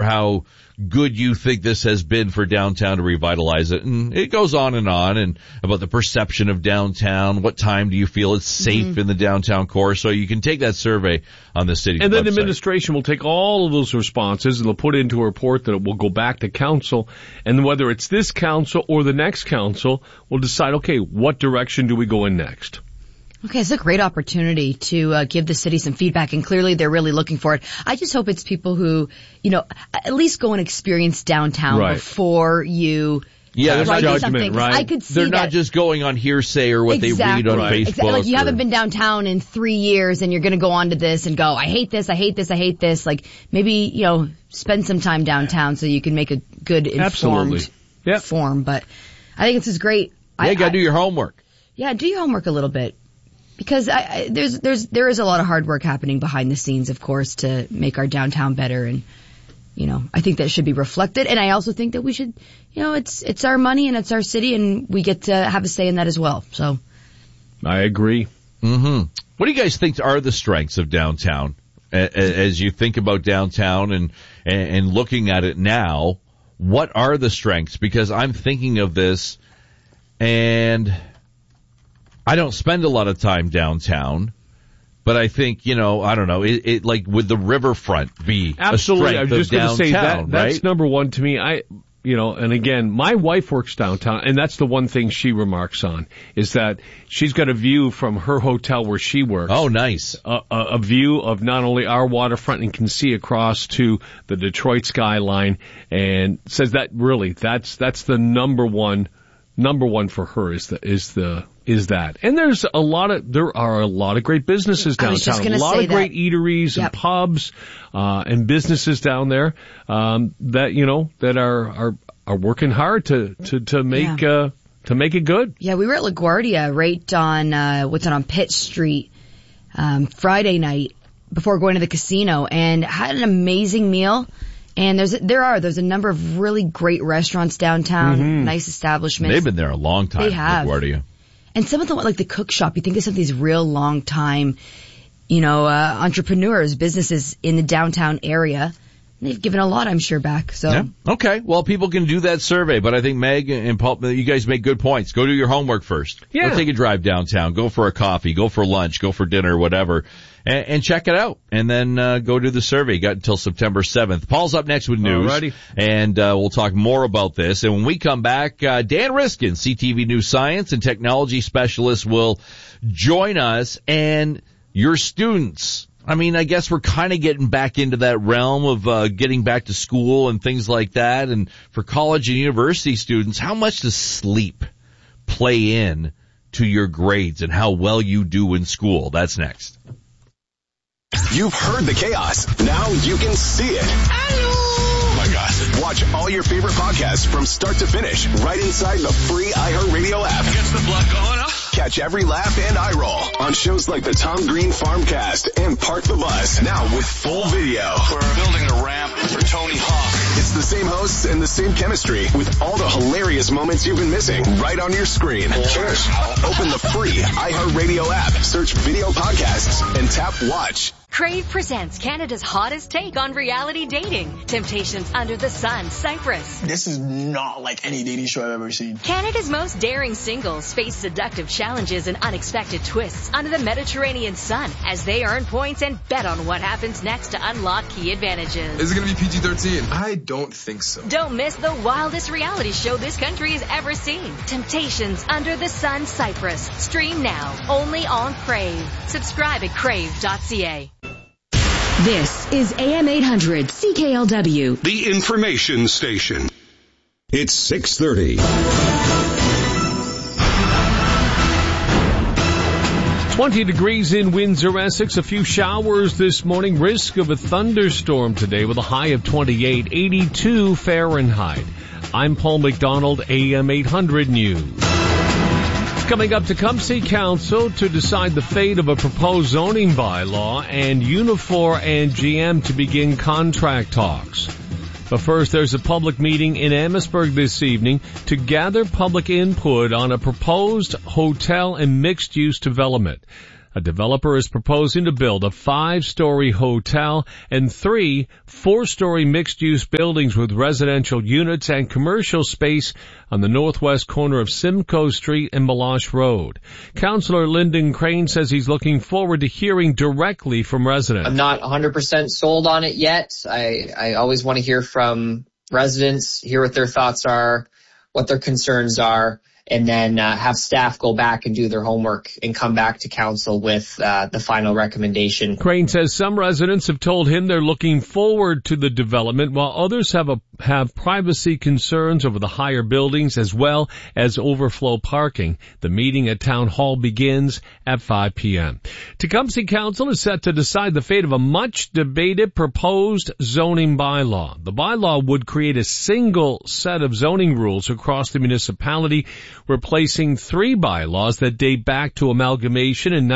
how good you think this has been for downtown to revitalize it. And it goes on and about the perception of downtown. What time do you feel it's safe in the downtown core? So you can take that survey on the city's And then website. the administration will take all of those responses and they'll put it into a report that it will go back to council. And whether it's this council or the next council will decide, okay, what direction do we go in next? Okay, it's a great opportunity to give the city some feedback, and clearly they're really looking for it. I just hope it's people who, at least go and experience downtown before you write judgment, something. right? I could see They're not just going on hearsay or what they read on Facebook. Exactly. Like, you haven't been downtown in 3 years and you're going to go on to this and go, I hate this, I hate this, I hate this. Like, maybe, spend some time downtown so you can make a good informed form. But I think this is great. You got to do your homework. Yeah, do your homework a little bit. Because there is a lot of hard work happening behind the scenes, of course, to make our downtown better, and I think that should be reflected. And I also think that we should, it's our money and it's our city, and we get to have a say in that as well. So, I agree. Mm-hmm. What do you guys think are the strengths of downtown as you think about downtown and looking at it now? What are the strengths? Because I'm thinking of this, and I don't spend a lot of time downtown, but I think, I don't know, it like, would the riverfront be absolutely. A strength I was just going to say that's right? number one to me. And again, my wife works downtown, and that's the one thing she remarks on, is that she's got a view from her hotel where she works. Oh, nice. A view of not only our waterfront and can see across to the Detroit skyline, and says that really, that's the number one for her is that. And there are a lot of great businesses downtown. A lot of great eateries and pubs, and businesses down there, that are working hard to make it good. Yeah, we were at LaGuardia right on Pitt Street, Friday night before going to the casino, and had an amazing meal. And there's a number of really great restaurants downtown, nice establishments. They've been there a long time. They have. LaGuardia. And some of them, like the cook shop, you think of some of these real long time, entrepreneurs, businesses in the downtown area. They've given a lot, I'm sure, back. So yeah. Okay. Well, people can do that survey, but I think Meg and Paul, you guys make good points. Go do your homework first. Yeah. Go take a drive downtown. Go for a coffee. Go for lunch. Go for dinner. Whatever. And check it out. And then go do the survey. You got until September 7th. Paul's up next with news. Alrighty. And we'll talk more about this. And when we come back, Dan Riskin, CTV News Science and Technology Specialist, will join us. And your students, I mean, I guess we're kind of getting back into that realm of getting back to school and things like that. And for college and university students, how much does sleep play in to your grades and how well you do in school? That's next. You've heard the chaos. Now you can see it. Oh my gosh. Watch all your favorite podcasts from start to finish right inside the free iHeartRadio app. Gets the blood going, huh? Catch every laugh and eye roll on shows like the Tom Green Farmcast and Park the Bus. Now with full video. We're building a ramp for Tony Hawk. It's the same hosts and the same chemistry with all the hilarious moments you've been missing right on your screen. Open the free iHeartRadio app, search video podcasts, and tap watch. Crave presents Canada's hottest take on reality dating. Temptations Under the Sun, Cyprus. This is not like any dating show I've ever seen. Canada's most daring singles face seductive challenges and unexpected twists under the Mediterranean sun as they earn points and bet on what happens next to unlock key advantages. Is it going to be PG-13? I don't think so. Don't miss the wildest reality show this country has ever seen. Temptations Under the Sun, Cyprus. Stream now, only on Crave. Subscribe at crave.ca. This is AM 800 CKLW, the information station. It's 6:30. 20 degrees in Windsor, Essex. A few showers this morning. Risk of a thunderstorm today with a high of 28, 82 Fahrenheit. I'm Paul McDonald, AM 800 News. Coming up, Tecumseh Council to decide the fate of a proposed zoning bylaw and Unifor and GM to begin contract talks. But first, there's a public meeting in Amherstburg this evening to gather public input on a proposed hotel and mixed-use development. A developer is proposing to build a 5-story hotel and 3 4-story mixed-use buildings with residential units and commercial space on the northwest corner of Simcoe Street and Meloche Road. Councillor Lyndon Crane says he's looking forward to hearing directly from residents. I'm not 100% sold on it yet. I always want to hear from residents, hear what their thoughts are, what their concerns are, and then have staff go back and do their homework and come back to council with the final recommendation. Crane says some residents have told him they're looking forward to the development, while others have privacy concerns over the higher buildings as well as overflow parking. The meeting at Town Hall begins at 5 p.m. Tecumseh Council is set to decide the fate of a much-debated proposed zoning bylaw. The bylaw would create a single set of zoning rules across the municipality, replacing 3 bylaws that date back to amalgamation in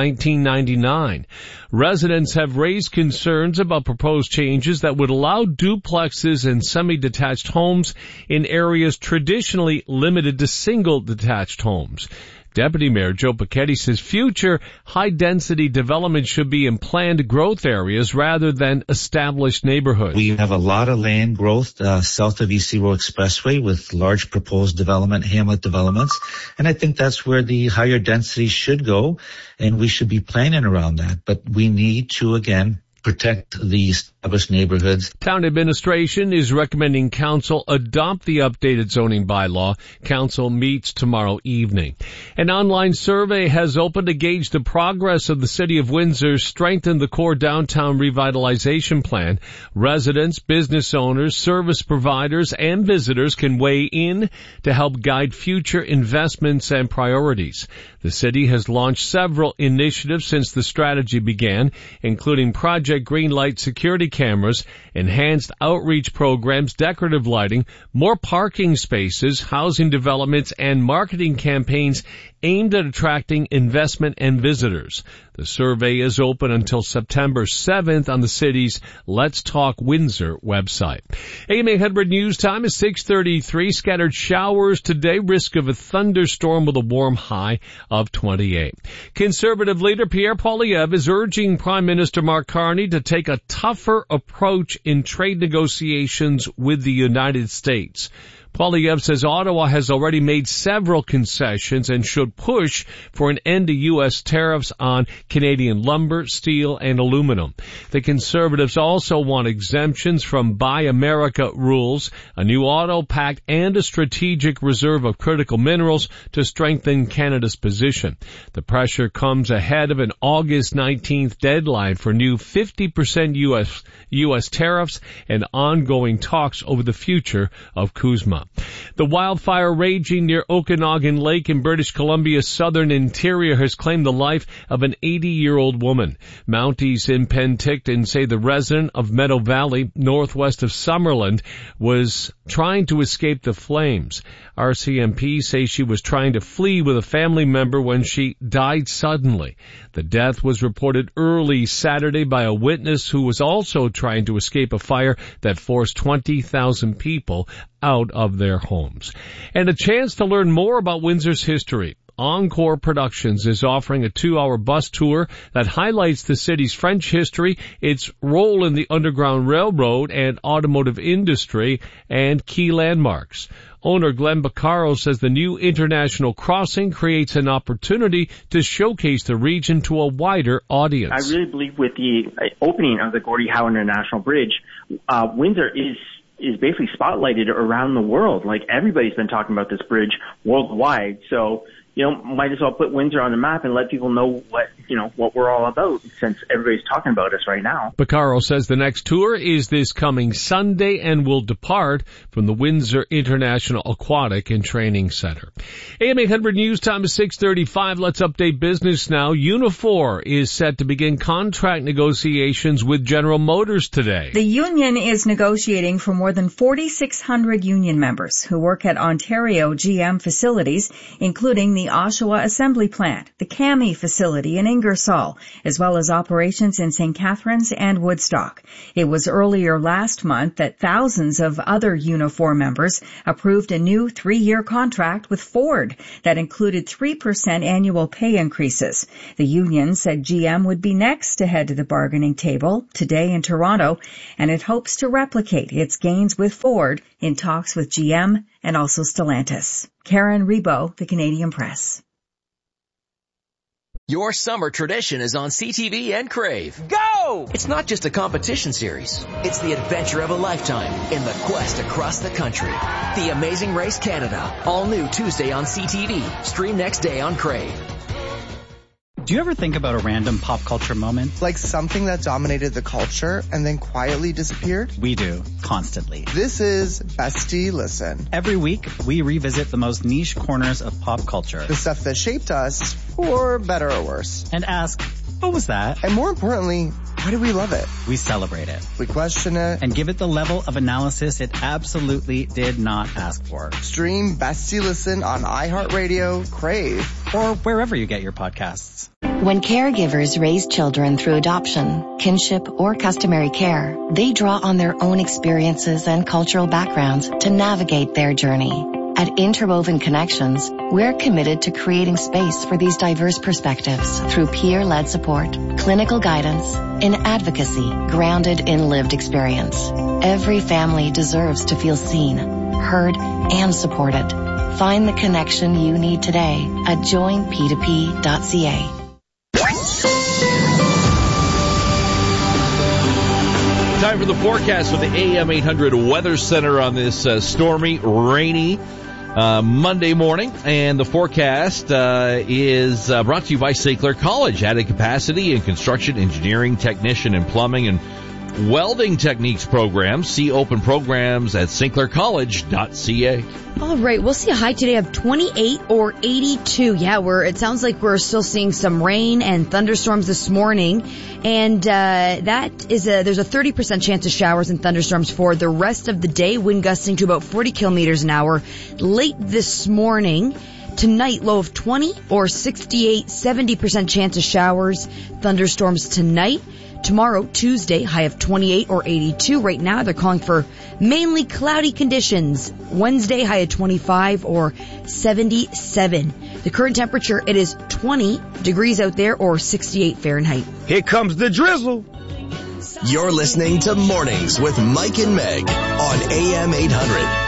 1999. Residents have raised concerns about proposed changes that would allow duplexes and semi-detached homes in areas traditionally limited to single detached homes. Deputy Mayor Joe Pacetti says future high-density development should be in planned growth areas rather than established neighborhoods. We have a lot of land growth south of EC Road Expressway with large proposed development, hamlet developments, and I think that's where the higher density should go, and we should be planning around that. But we need to, again, protect the established neighborhoods. Town administration is recommending council adopt the updated zoning bylaw. Council meets tomorrow evening. An online survey has opened to gauge the progress of the City of Windsor's Strengthen the Core Downtown Revitalization Plan. Residents, business owners, service providers, and visitors can weigh in to help guide future investments and priorities. The city has launched several initiatives since the strategy began, including Project Greenlight security cameras, enhanced outreach programs, decorative lighting, more parking spaces, housing developments, and marketing campaigns aimed at attracting investment and visitors. The survey is open until September 7th on the city's Let's Talk Windsor website. AM 800 news time is 6:33. Scattered showers today, risk of a thunderstorm with a warm high of 28. Conservative leader Pierre Poilievre is urging Prime Minister Mark Carney to take a tougher approach in trade negotiations with the United States. Poilievre says Ottawa has already made several concessions and should push for an end to U.S. tariffs on Canadian lumber, steel, and aluminum. The Conservatives also want exemptions from Buy America rules, a new auto pact, and a strategic reserve of critical minerals to strengthen Canada's position. The pressure comes ahead of an August 19th deadline for new 50% U.S. tariffs and ongoing talks over the future of CUSMA. The wildfire raging near Okanagan Lake in British Columbia's southern interior has claimed the life of an 80-year-old woman. Mounties in Penticton say the resident of Meadow Valley, northwest of Summerland, was trying to escape the flames. RCMP say she was trying to flee with a family member when she died suddenly. The death was reported early Saturday by a witness who was also trying to escape a fire that forced 20,000 people out of their homes. And a chance to learn more about Windsor's history. Encore Productions is offering a 2-hour bus tour that highlights the city's French history, its role in the Underground Railroad and automotive industry, and key landmarks. Owner Glenn Baccaro says the new international crossing creates an opportunity to showcase the region to a wider audience. I really believe with the opening of the Gordie Howe International Bridge, Windsor is basically spotlighted around the world. Like, everybody's been talking about this bridge worldwide. So, might as well put Windsor on the map and let people know what we're all about, since everybody's talking about us right now. Baccaro says the next tour is this coming Sunday and will depart from the Windsor International Aquatic and Training Center. AM 800 news time is 6:35. Let's update business now. Unifor is set to begin contract negotiations with General Motors today. The union is negotiating for more than 4,600 union members who work at Ontario GM facilities, including the the Oshawa Assembly Plant, the CAMI facility in Ingersoll, as well as operations in St. Catharines and Woodstock. It was earlier last month that thousands of other Unifor members approved a new 3-year contract with Ford that included 3% annual pay increases. The union said GM would be next to head to the bargaining table today in Toronto, and it hopes to replicate its gains with Ford in talks with GM and also Stellantis. Karen Rebo, The Canadian Press. Your summer tradition is on CTV and Crave. Go! It's not just a competition series. It's the adventure of a lifetime in the quest across the country. The Amazing Race Canada. All new Tuesday on CTV. Stream next day on Crave. Do you ever think about a random pop culture moment? Like something that dominated the culture and then quietly disappeared? We do, constantly. This is Bestie Listen. Every week, we revisit the most niche corners of pop culture. The stuff that shaped us, for better or worse. And ask, what was that? And more importantly, why do we love it? We celebrate it. We question it. And give it the level of analysis it absolutely did not ask for. Stream Bestie Listen on iHeartRadio, Crave, or wherever you get your podcasts. When caregivers raise children through adoption, kinship, or customary care, they draw on their own experiences and cultural backgrounds to navigate their journey. At Interwoven Connections, we're committed to creating space for these diverse perspectives through peer-led support, clinical guidance, and advocacy grounded in lived experience. Every family deserves to feel seen, heard, and supported. Find the connection you need today at joinp2p.ca. Time for the forecast with the AM 800 Weather Center on this stormy, rainy Monday morning. And the forecast is brought to you by St. Clair College. Added capacity in construction, engineering, technician, and plumbing and welding techniques programs. See open programs at stclaircollege.ca. All right, we'll see a high today of 28 or 82. Yeah, it sounds like we're still seeing some rain and thunderstorms this morning. And there's a 30% chance of showers and thunderstorms for the rest of the day, wind gusting to about 40 kilometers an hour. Late this morning, tonight, low of 20 or 68, 70% chance of showers, thunderstorms tonight. Tomorrow, Tuesday, high of 28 or 82. Right now, they're calling for mainly cloudy conditions. Wednesday, high of 25 or 77. The current temperature, it is 20 degrees out there or 68 Fahrenheit. Here comes the drizzle. You're listening to Mornings with Mike and Meg on AM 800.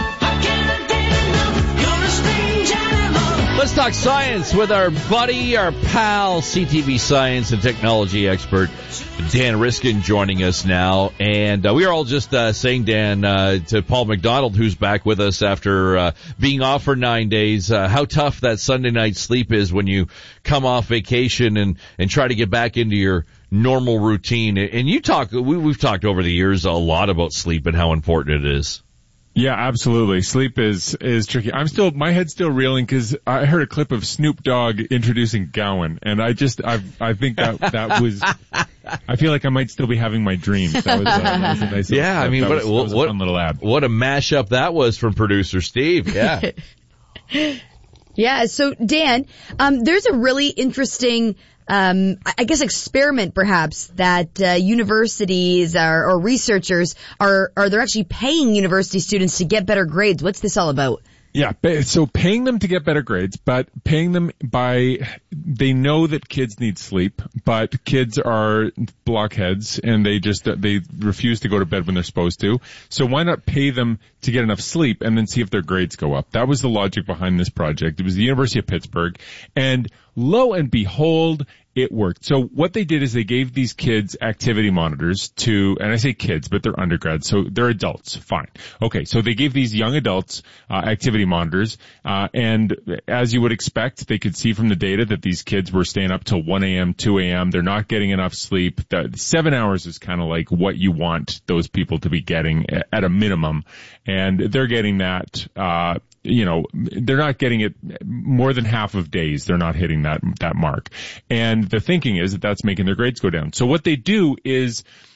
Let's talk science with our buddy, our pal, CTV science and technology expert, Dan Riskin, joining us now. And we are all just saying, Dan, to Paul McDonald, who's back with us after being off for 9 days, how tough that Sunday night sleep is when you come off vacation and try to get back into your normal routine. And we've talked over the years a lot about sleep and how important it is. Yeah, absolutely. Sleep is tricky. My head's still reeling because I heard a clip of Snoop Dogg introducing Gowan, and I think that was, I feel like I might still be having my dreams. That was a nice little I mean, that was a fun little ad. What a mashup that was from producer Steve. Yeah. Yeah. So Dan, there's a really interesting I guess experiment perhaps that universities or researchers are they're actually paying university students to get better grades. What's this all about? Yeah, so paying them to get better grades, but paying them they know that kids need sleep, but kids are blockheads and they refuse to go to bed when they're supposed to. So why not pay them to get enough sleep and then see if their grades go up? That was the logic behind this project. It was the University of Pittsburgh, and lo and behold, it worked. So what they did is they gave these kids activity monitors and I say kids, but they're undergrads, so they're adults. Fine. Okay, so they gave these young adults activity monitors, and as you would expect, they could see from the data that these kids were staying up till 1 a.m., 2 a.m. They're not getting enough sleep. 7 hours is kind of like what you want those people to be getting at a minimum, and they're getting that. They're not getting it more than half of days. They're not hitting that mark. And the thinking is that that's making their grades go down. So what they do is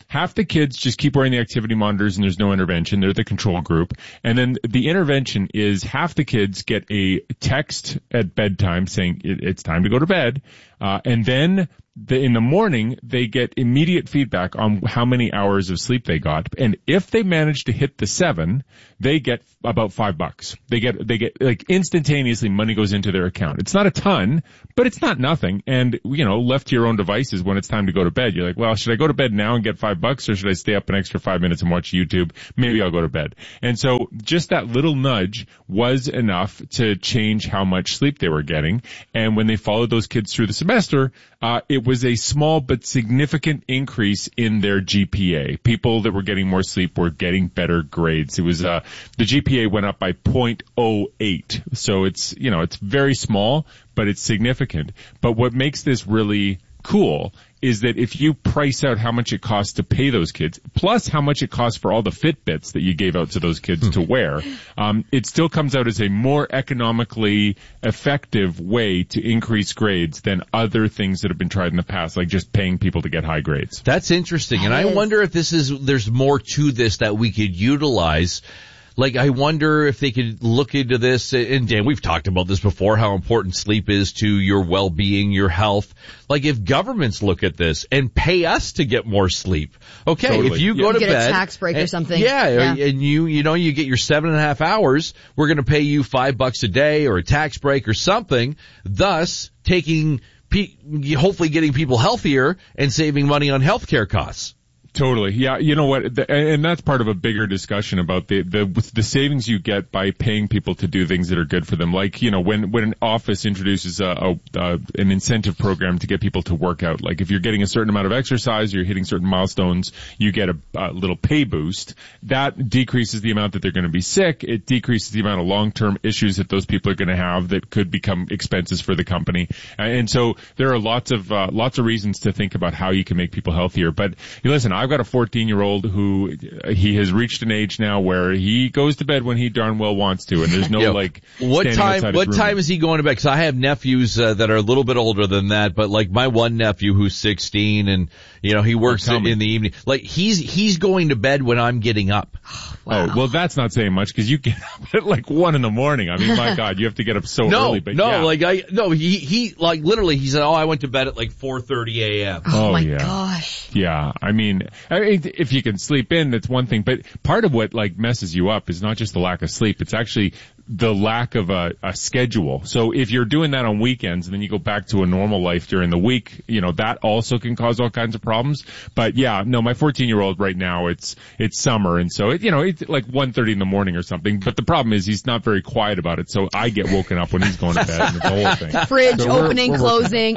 half the kids just keep wearing the activity monitors and there's no intervention. They're the control group. And then the intervention is half the kids get a text at bedtime saying it's time to go to bed. And then in the morning, they get immediate feedback on how many hours of sleep they got. And if they manage to hit the 7, they get about $5. They get like instantaneously money goes into their account. It's not a ton, but it's not nothing. And, left to your own devices when it's time to go to bed, you're like, well, should I go to bed now and get $5 or should I stay up an extra 5 minutes and watch YouTube? Maybe I'll go to bed. And so just that little nudge was enough to change how much sleep they were getting. And when they followed those kids through the semester, it was a small but significant increase in their GPA. People that were getting more sleep were getting better grades. It was, the GPA went up by 0.08. So it's very small, but it's significant. But what makes this really cool is that if you price out how much it costs to pay those kids, plus how much it costs for all the Fitbits that you gave out to those kids to wear, it still comes out as a more economically effective way to increase grades than other things that have been tried in the past, like just paying people to get high grades. That's interesting. And I wonder if there's more to this that we could utilize. Like, I wonder if they could look into this, and Dan, we've talked about this before, how important sleep is to your well-being, your health. Like, if governments look at this and pay us to get more sleep. Okay, totally. If you go to bed. Get a tax break or something. Yeah, and you get your 7.5 hours, we're gonna pay you $5 a day or a tax break or something, thus hopefully getting people healthier and saving money on healthcare costs. Totally. Yeah. You know what? And that's part of a bigger discussion about the savings you get by paying people to do things that are good for them. Like, when an office introduces an incentive program to get people to work out, like if you're getting a certain amount of exercise, you're hitting certain milestones, you get a little pay boost. That decreases the amount that they're going to be sick. It decreases the amount of long-term issues that those people are going to have that could become expenses for the company. And so there are lots of reasons to think about how you can make people healthier. But listen, I've got a 14-year-old who he has reached an age now where he goes to bed when he darn well wants to, and there's no what time is he going to bed? Because I have nephews that are a little bit older than that, but like my one nephew who's 16 and he works in the evening. Like he's going to bed when I'm getting up. Wow. Oh, well, that's not saying much because you get up at like 1 a.m. I mean, my God, you have to get up so early. But he literally he said, I went to bed at like 4:30 a.m. Oh my gosh. Yeah, I mean, if you can sleep in, that's one thing. But part of what messes you up is not just the lack of sleep; it's actually the lack of a schedule. So if you're doing that on weekends and then you go back to a normal life during the week, that also can cause all kinds of problems. But yeah, no, my 14-year-old right now, it's summer, and so it's like 1:30 in the morning or something. But the problem is he's not very quiet about it, so I get woken up when he's going to bed, and it's the whole thing. Fridge, so opening, closing.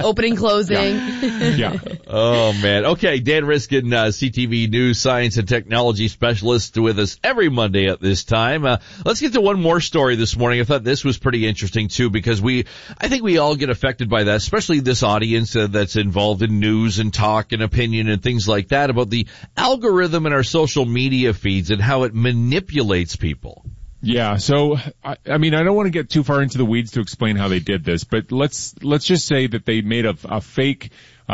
Yeah. Oh man. Okay, Dan Riskin, CTV News Science and Technology Specialist with us every Monday at this time. Let's get to one more story this morning. I thought this was pretty interesting too, because I think we all get affected by that, especially this audience that's involved in news and talk and opinion and things like that, about the algorithm in our social media feeds and how it manipulates people. Yeah, so I mean, I don't want to get too far into the weeds to explain how they did this, but let's just say that they made a fake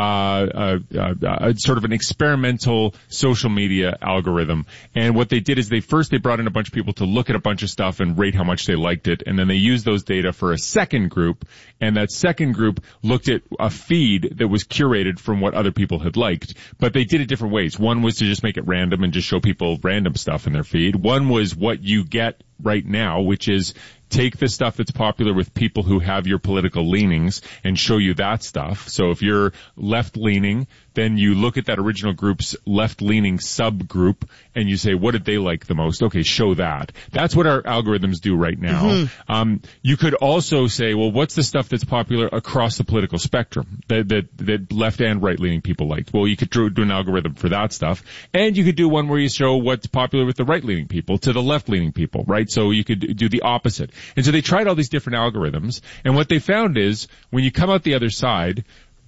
sort of an experimental social media algorithm. And what they did is they brought in a bunch of people to look at a bunch of stuff and rate how much they liked it. And then they used those data for a second group. And that second group looked at a feed that was curated from what other people had liked. But they did it different ways. One was to just make it random and just show people random stuff in their feed. One was what you get right now, which is take the stuff that's popular with people who have your political leanings and show you that stuff. So if you're left-leaning, then you look at that original group's left-leaning subgroup and you say, what did they like the most? Okay, show that. That's what our algorithms do right now. Mm-hmm. You could also say, well, what's the stuff that's popular across the political spectrum that left and right-leaning people liked? Well, you could do an algorithm for that stuff. And you could do one where you show what's popular with the right-leaning people to the left-leaning people, right? So you could do the opposite. And so they tried all these different algorithms, and what they found is when you come out the other side,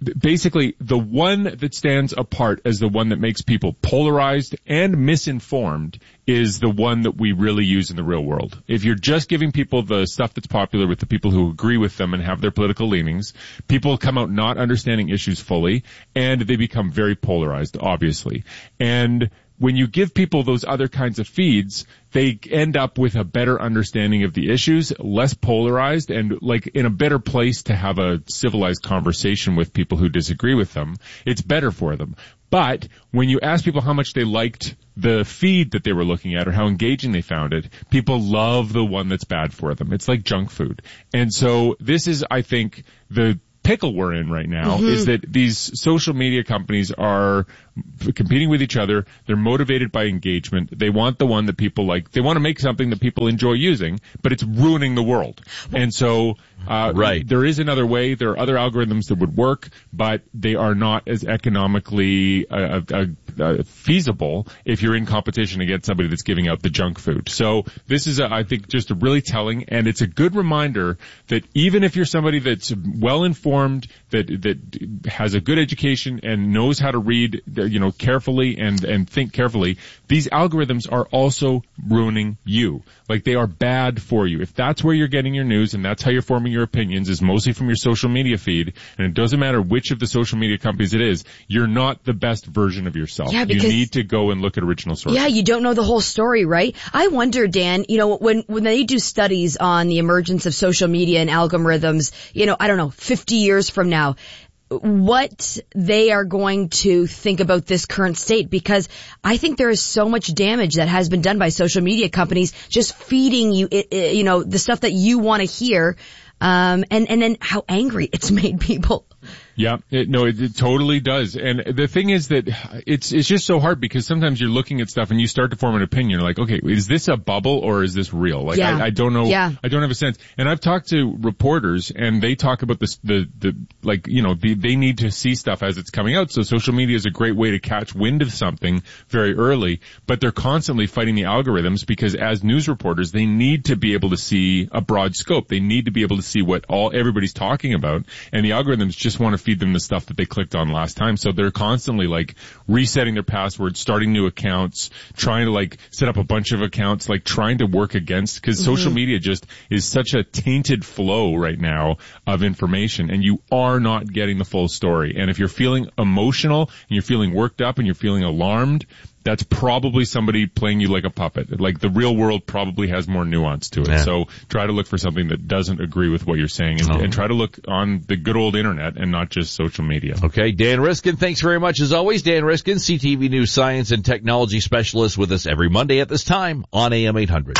basically the one that stands apart as the one that makes people polarized and misinformed is the one that we really use in the real world. If you're just giving people the stuff that's popular with the people who agree with them and have their political leanings, people come out not understanding issues fully, and they become very polarized, obviously. And when you give people those other kinds of feeds, they end up with a better understanding of the issues, less polarized, and like in a better place to have a civilized conversation with people who disagree with them. It's better for them. But when you ask people how much they liked the feed that they were looking at or how engaging they found it, people love the one that's bad for them. It's like junk food. And so this is, I think, the pickle we're in right now is that these social media companies are competing with each other. They're motivated by engagement. They want the one that people like. They want to make something that people enjoy using, but it's ruining the world. And so, there is another way. There are other algorithms that would work, but they are not as economically feasible if you're in competition against somebody that's giving out the junk food. So this is, I think, just a really telling, and it's a good reminder that even if you're somebody that's well informed, that has a good education and knows how to read, carefully and think carefully, these algorithms are also ruining you. Like, they are bad for you. If that's where you're getting your news and that's how you're forming your opinions, is mostly from your social media feed, and it doesn't matter which of the social media companies it is, you're not the best version of yourself. Yeah, because you need to go and look at original sources. Yeah, you don't know the whole story, right? I wonder, Dan, when they do studies on the emergence of social media and algorithms, 50 years from now, what they are going to think about this current state, because I think there is so much damage that has been done by social media companies just feeding you, the stuff that you want to hear, and then how angry it's made people. Yeah, it totally does. And the thing is that it's just so hard, because sometimes you're looking at stuff and you start to form an opinion. You're like, okay, is this a bubble or is this real? Like, I don't know. Yeah. I don't have a sense. And I've talked to reporters and they talk about this, they need to see stuff as it's coming out. So social media is a great way to catch wind of something very early, but they're constantly fighting the algorithms, because as news reporters, they need to be able to see a broad scope. They need to be able to see what everybody's talking about, and the algorithms just want to feed them the stuff that they clicked on last time. So they're constantly resetting their passwords, starting new accounts, trying to set up a bunch of accounts, trying to work against, because social media just is such a tainted flow right now of information, and you are not getting the full story. And if you're feeling emotional and you're feeling worked up and you're feeling alarmed, that's probably somebody playing you like a puppet. Like, the real world probably has more nuance to it. Yeah. So try to look for something that doesn't agree with what you're saying, and try to look on the good old internet and not just social media. Okay, Dan Riskin, thanks very much as always. Dan Riskin, CTV News science and technology specialist, with us every Monday at this time on AM 800.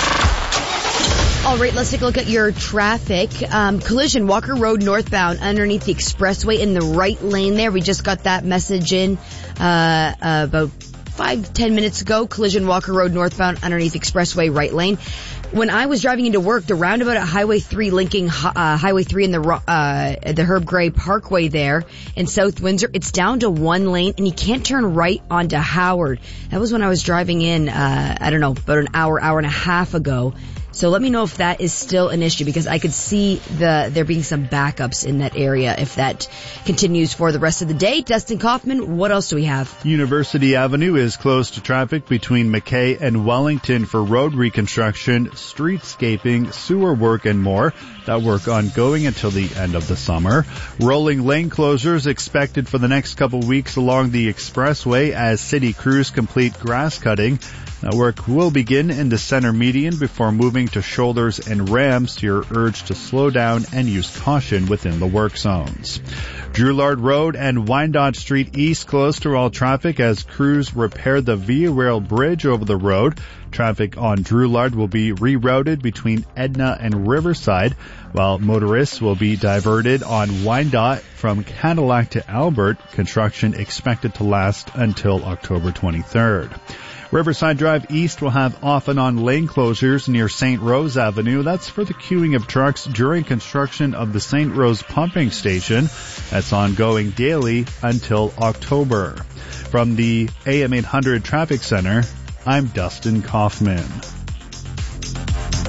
All right, let's take a look at your traffic. Collision, Walker Road northbound underneath the expressway in the right lane there. We just got that message in about 5-10 minutes ago. Collision, Walker Road northbound underneath expressway right lane. When I was driving into work, the roundabout at Highway 3 linking Highway 3 and the Herb Gray Parkway there in South Windsor, it's down to one lane and you can't turn right onto Howard. That was when I was driving in, about an hour and a half ago. So let me know if that is still an issue, because I could see there being some backups in that area if that continues for the rest of the day. Dustin Kaufman, what else do we have? University Avenue is closed to traffic between McKay and Wellington for road reconstruction, streetscaping, sewer work, and more. That work ongoing until the end of the summer. Rolling lane closures expected for the next couple weeks along the expressway as city crews complete grass cutting. That work will begin in the center median before moving to shoulders and ramps. You're urged to slow down and use caution within the work zones. Drouillard Road and Wyandotte Street East closed to all traffic as crews repair the Via Rail Bridge over the road. Traffic on Drouillard will be rerouted between Edna and Riverside, while motorists will be diverted on Wyandotte from Cadillac to Albert. Construction expected to last until October 23rd. Riverside Drive East will have off and on lane closures near St. Rose Avenue. That's for the queuing of trucks during construction of the St. Rose pumping station. That's ongoing daily until October. From the AM 800 Traffic Center, I'm Dustin Kaufman.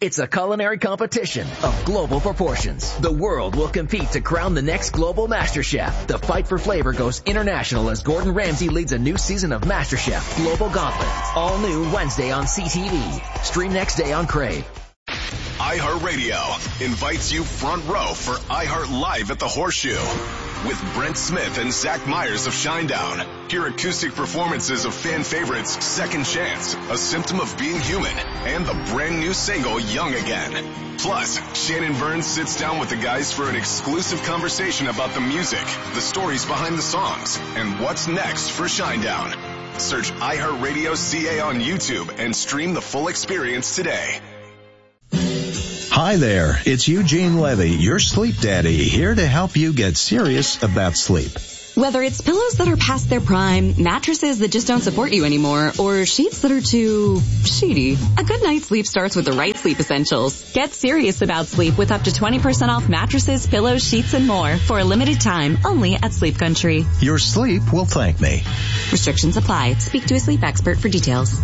It's a culinary competition of global proportions. The world will compete to crown the next global MasterChef. The fight for flavor goes international as Gordon Ramsay leads a new season of MasterChef Global Gauntlet. All new Wednesday on CTV. Stream next day on Crave. iHeartRadio invites you front row for iHeart Live at the Horseshoe with Brent Smith and Zach Myers of Shinedown. Hear acoustic performances of fan favorites Second Chance, A Symptom of Being Human, and the brand new single Young Again. Plus, Shannon Burns sits down with the guys for an exclusive conversation about the music, the stories behind the songs, and what's next for Shinedown. Search iHeartRadio CA on YouTube and stream the full experience today. Hi there, it's Eugene Levy, your sleep daddy, here to help you get serious about sleep. Whether it's pillows that are past their prime, mattresses that just don't support you anymore, or sheets that are too sheety, a good night's sleep starts with the right sleep essentials. Get serious about sleep with up to 20% off mattresses, pillows, sheets, and more for a limited time only at Sleep Country. Your sleep will thank me. Restrictions apply. Speak to a sleep expert for details.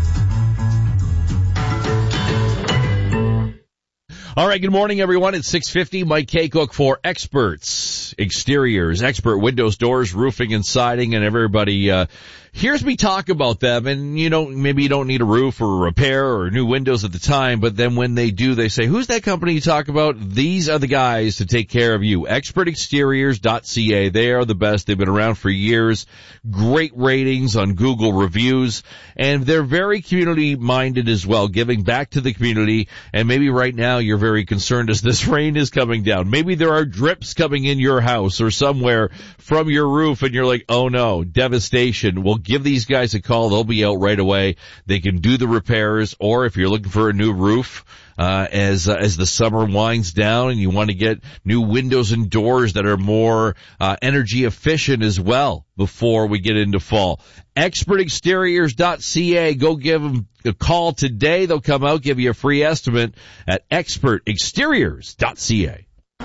All right, good morning, everyone. It's 6:50. Mike Kaycook for Experts Exteriors, Expert Windows, Doors, Roofing, and Siding, and everybody hears me talk about them. And, maybe you don't need a roof or a repair or new windows at the time, but then when they do, they say, who's that company you talk about? These are the guys to take care of you. ExpertExteriors.ca. They are the best. They've been around for years. Great ratings on Google reviews, and they're very community-minded as well, giving back to the community. And maybe right now you're very concerned as this rain is coming down. Maybe there are drips coming in your house or somewhere from your roof, and you're like, oh no, devastation. Well, give these guys a call. They'll be out right away. They can do the repairs, or if you're looking for a new roof, as the summer winds down and you want to get new windows and doors that are more energy efficient as well before we get into fall. ExpertExteriors.ca. Go give them a call today. They'll come out, give you a free estimate at ExpertExteriors.ca.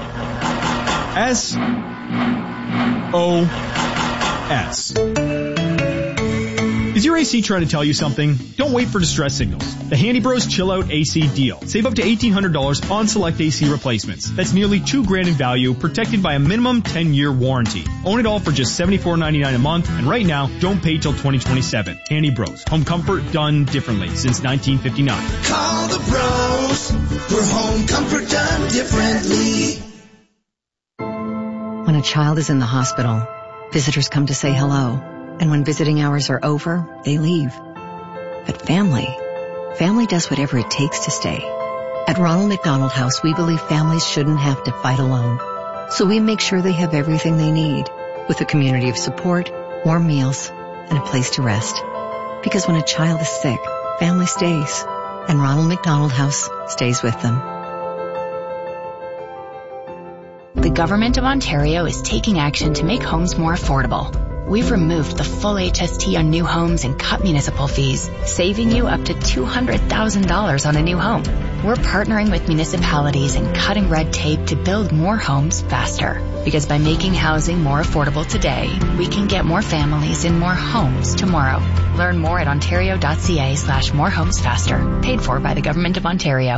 SOS. Is your AC trying to tell you something? Don't wait for distress signals. The Handy Bros Chill Out AC deal. Save up to $1,800 on select AC replacements. That's nearly $2,000 in value, protected by a minimum 10-year warranty. Own it all for just $74.99 a month, and right now, don't pay till 2027. Handy Bros. Home comfort done differently since 1959. Call the pros for home comfort done differently. When a child is in the hospital, visitors come to say hello. And when visiting hours are over, they leave. But family does whatever it takes to stay. At Ronald McDonald House, we believe families shouldn't have to fight alone. So we make sure they have everything they need, with a community of support, warm meals, and a place to rest. Because when a child is sick, family stays, and Ronald McDonald House stays with them. The Government of Ontario is taking action to make homes more affordable. We've removed the full HST on new homes and cut municipal fees, saving you up to $200,000 on a new home. We're partnering with municipalities and cutting red tape to build more homes faster. Because by making housing more affordable today, we can get more families in more homes tomorrow. Learn more at ontario.ca/morehomesfaster. Paid for by the Government of Ontario.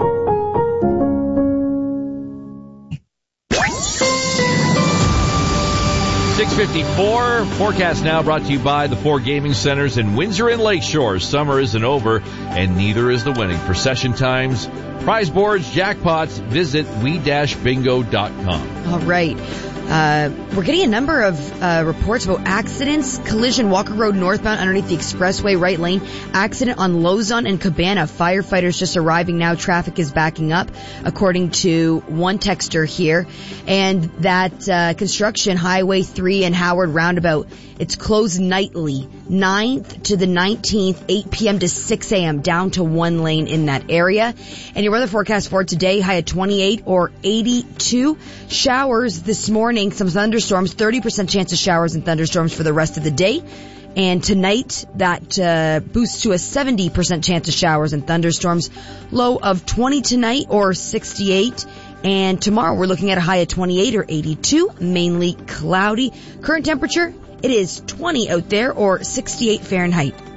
6:54 forecast now brought to you by the 4 gaming centers in Windsor and Lakeshore. Summer isn't over, and neither is the winning. For session times, prize boards, jackpots, visit we-bingo.com. All right. We're getting a number of reports about accidents. Collision, Walker Road northbound underneath the expressway, right lane. Accident on Lozon and Cabana. Firefighters just arriving now. Traffic is backing up, according to one texter here. And that construction, Highway 3 and Howard Roundabout, it's closed nightly, 9th to the 19th, 8 p.m. to 6 a.m., down to 1 lane in that area. And your weather forecast for today, high at 28 or 82. Showers this morning, some thunderstorms, 30% chance of showers and thunderstorms for the rest of the day. And tonight, that boosts to a 70% chance of showers and thunderstorms. Low of 20 tonight or 68. And tomorrow, we're looking at a high of 28 or 82, mainly cloudy. Current temperature, it is 20 out there or 68 Fahrenheit.